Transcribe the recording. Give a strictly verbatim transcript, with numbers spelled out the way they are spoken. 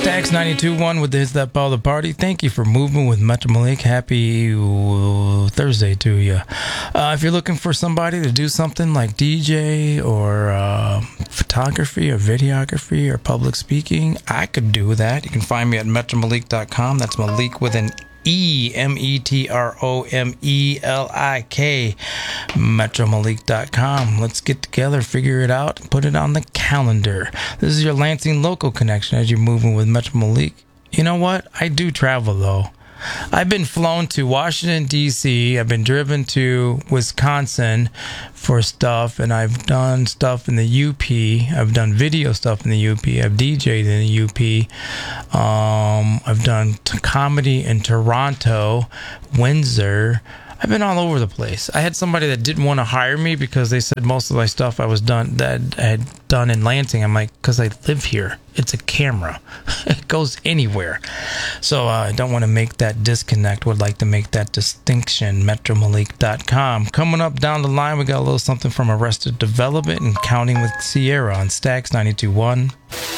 Stax ninety-two point one with the Hits That Ball the Party. Thank you for moving with Metro Malik. Happy uh, Thursday to you. Uh, if you're looking for somebody to do something like D J or uh, photography or videography or public speaking, I could do that. You can find me at metro malik dot com. That's Malik with an E, M E T R O M E L I K, metro malik dot com. Let's get together, figure it out, and put it on the calendar. This is your Lansing local connection as you're moving with Metro Malik. You know what? I do travel, though. I've been flown to Washington, D C I've been driven to Wisconsin for stuff, and I've done stuff in the U P. I've done video stuff in the U P. I've D J'd in the U P. Um, I've done t- comedy in Toronto, Windsor. I've been all over the place. I had somebody that didn't want to hire me because they said most of my stuff I was done that I had done in Lansing. I'm like, because I live here. It's a camera. It goes anywhere. So uh, I don't want to make that disconnect. Would like to make that distinction. metro malik dot com. Coming up down the line, we got a little something from Arrested Development and Counting with Sierra on Stax ninety-two point one.